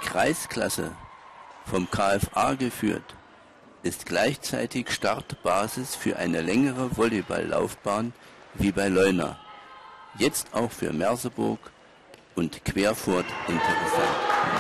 Kreisklasse, vom KFA geführt, ist gleichzeitig Startbasis für eine längere Volleyballlaufbahn wie bei Leuna, jetzt auch für Merseburg und Querfurt interessant.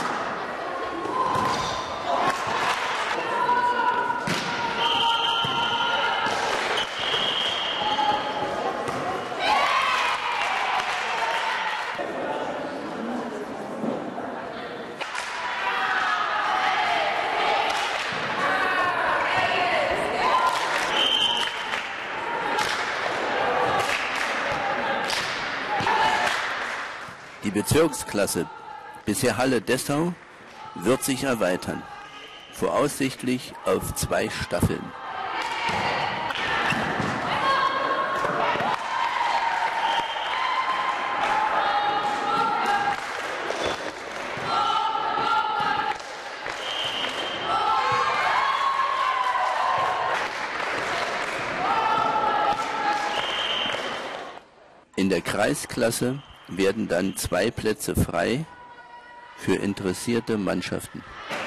Die Bezirksklasse, bisher Halle Dessau, wird sich erweitern, voraussichtlich auf 2 Staffeln. In der Kreisklasse werden dann 2 Plätze frei für interessierte Mannschaften.